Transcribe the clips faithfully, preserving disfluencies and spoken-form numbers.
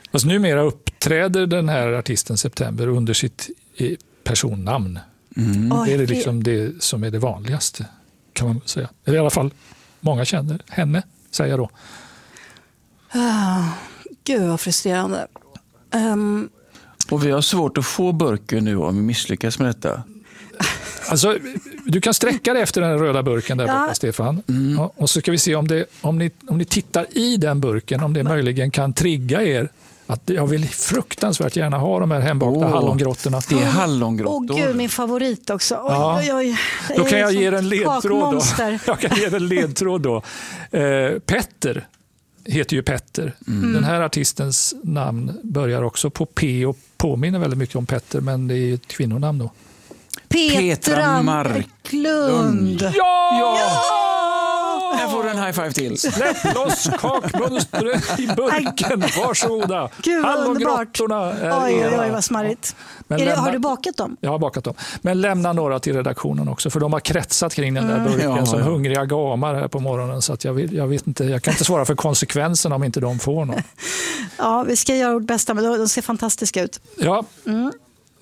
Fast numera uppträder den här artisten September under sitt personnamn. Mm. Det är det liksom det som är det vanligaste, kan man säga. Eller i alla fall många känner henne, säger jag då. Ah, gud vad frustrerande. Um... Och vi har svårt att få burken nu om vi misslyckas med detta. Alltså, du kan sträcka dig efter den röda burken där borta, ja. Stefan. Mm. Ja, och så ska vi se om, det, om, ni, om ni tittar i den burken, om det möjligen kan trigga er. Att jag vill fruktansvärt gärna ha de här hembakta oh, hallongrottorna. Det är hallongrottor. Åh oh, gud, min favorit också. Oj, ja. oj, oj. Då kan jag ge er en ledtråd då. Jag kan ge er en ledtråd då. Eh, Petter heter ju Petter. Mm. Den här artistens namn börjar också på P och påminner väldigt mycket om Petter, men det är ett kvinnonamn då. Petra Marklund. Ja! ja! Jag får en high five till. Släpp loss kakmönstret i burken. Varsågoda. Gud vad underbart. Oj, oj, oj, vad smarrigt. Ja. Är det, lämna, har du bakat dem? Jag har bakat dem. Men lämna några till redaktionen också, för de har kretsat kring den där mm. burken ja, som ja. hungriga gamar här på morgonen. Så att jag, vill, jag, vet inte, jag kan inte svara för konsekvenserna om inte de får någon. Ja, vi ska göra vårt bästa, men de ser fantastiska ut. Ja. Mm.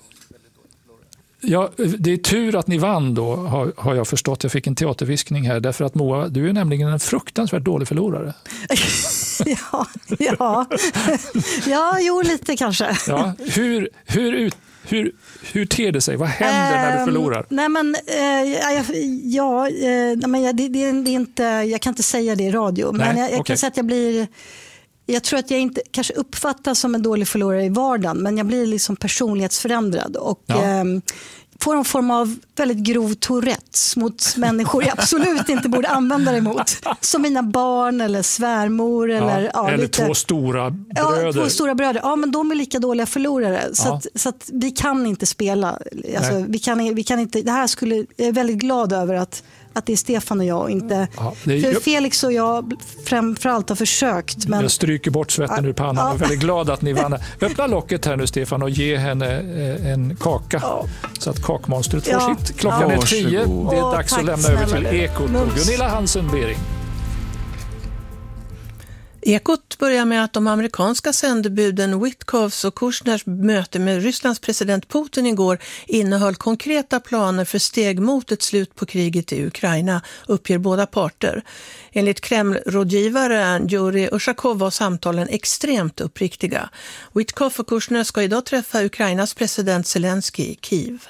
Ja, det är tur att ni vann då, har, har jag förstått. Jag fick en teaterviskning här, därför att Moa, du är nämligen en fruktansvärt dålig förlorare. ja, ja. ja, jo lite kanske. Ja, hur, hur, ut, hur, hur ter det sig? Vad händer um, när du förlorar? Nej men, uh, ja, ja uh, men jag, det, det, det är inte, jag kan inte säga det i radio, nej, men jag, jag okay. kan säga att jag blir... Jag tror att jag inte kanske uppfattas som en dålig förlorare i vardagen, men jag blir liksom personlighetsförändrad och ja. eh, får en form av väldigt grov Tourettes mot människor jag absolut inte borde använda det emot. Som mina barn eller svärmor. Eller, ja, ja, eller lite, två stora bröder. Ja, två stora bröder. Ja, men de är lika dåliga förlorare. Så, ja. att, så att vi kan inte spela. Alltså, vi kan, vi kan inte, det här skulle, jag är väldigt glad över att att det är Stefan och jag och inte... Ja, är, för Felix och jag framförallt har försökt. Men... Jag stryker bort svetten ur pannan. Ja. Jag är väldigt glad att ni vann. Öppna locket här nu, Stefan, och ge henne en kaka. Ja. Så att kakmonstret får ja. sitt. Klockan ja. är tio. Det är dags oh, att lämna över till Ekot. Gunilla Hansen-Bering. Ekot börjar med att de amerikanska sändebuden Witkoffs och Kushners möte med Rysslands president Putin igår innehöll konkreta planer för steg mot ett slut på kriget i Ukraina, uppger båda parter. Enligt Kreml-rådgivaren Yuri Ushakov var samtalen extremt uppriktiga. Witkoff och Kushner ska idag träffa Ukrainas president Zelensky i Kiev.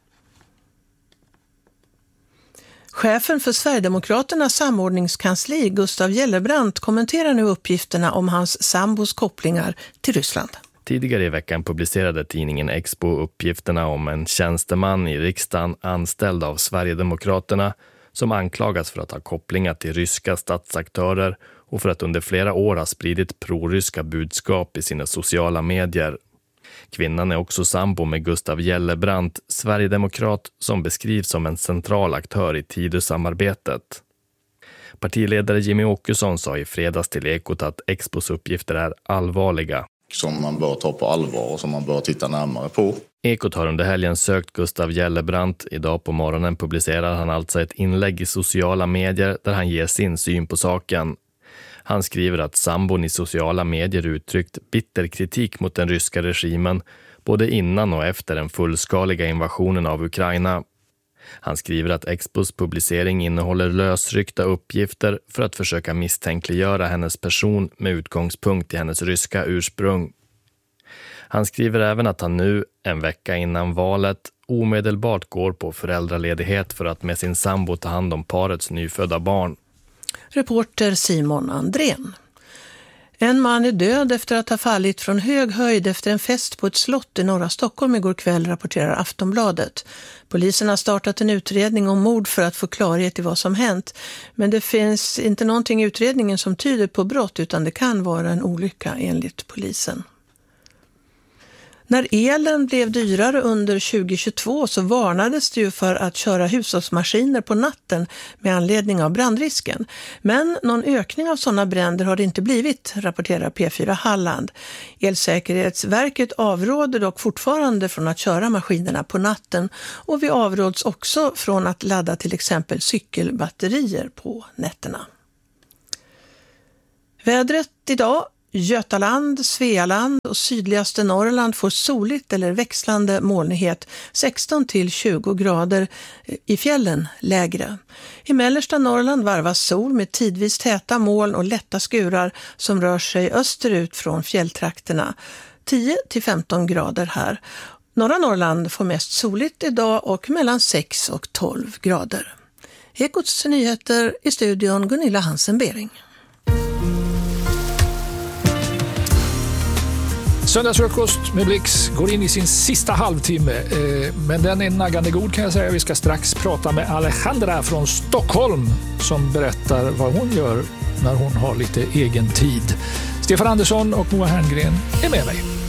Chefen för Sverigedemokraternas samordningskansli, Gustav Gellebrant, kommenterar nu uppgifterna om hans sambos kopplingar till Ryssland. Tidigare i veckan publicerade tidningen Expo uppgifterna om en tjänsteman i riksdagen anställd av Sverigedemokraterna som anklagas för att ha kopplingar till ryska statsaktörer och för att under flera år ha spridit proryska budskap i sina sociala medier. Kvinnan är också sambo med Gustav Gellebrant, Sverigedemokrat som beskrivs som en central aktör i Tidösamarbetet. Partiledare Jimmy Åkesson sa i fredags till Ekot att Expos uppgifter är allvarliga. Som man bör ta på allvar och som man bör titta närmare på. Ekot har under helgen sökt Gustav Gellebrant. Idag på morgonen publicerar han alltså ett inlägg i sociala medier där han ger sin syn på saken. Han skriver att sambon i sociala medier uttryckt bitter kritik mot den ryska regimen både innan och efter den fullskaliga invasionen av Ukraina. Han skriver att Expos publicering innehåller lösryckta uppgifter för att försöka misstänkliggöra hennes person med utgångspunkt i hennes ryska ursprung. Han skriver även att han nu, en vecka innan valet, omedelbart går på föräldraledighet för att med sin sambo ta hand om parets nyfödda barn. Reporter Simon Andrén. En man är död efter att ha fallit från hög höjd efter en fest på ett slott i norra Stockholm igår kväll, rapporterar Aftonbladet. Polisen har startat en utredning om mord för att få klarhet i vad som hänt. Men det finns inte någonting i utredningen som tyder på brott, utan det kan vara en olycka enligt polisen. När elen blev dyrare under tjugohundratjugotvå så varnades det ju för att köra hushållsmaskiner på natten med anledning av brandrisken. Men någon ökning av sådana bränder har det inte blivit, rapporterar P fyra Halland. Elsäkerhetsverket avråder dock fortfarande från att köra maskinerna på natten, och vi avråds också från att ladda till exempel cykelbatterier på nätterna. Vädret idag. Götaland, Svealand och sydligaste Norrland får soligt eller växlande molnighet, sexton till tjugo grader, i fjällen lägre. I mellersta Norrland varvas sol med tidvis täta moln och lätta skurar som rör sig österut från fjälltrakterna, tio till femton grader här. Norra Norrland får mest soligt idag och mellan sex och tolv grader. Ekots nyheter i studion Gunilla Hansen-Bering. Söndagsfrukost med Blix går in i sin sista halvtimme, men den är naggande god kan jag säga. Vi ska strax prata med Alejandra från Stockholm som berättar vad hon gör när hon har lite egen tid. Stefan Andersson och Moa Herngren är med mig.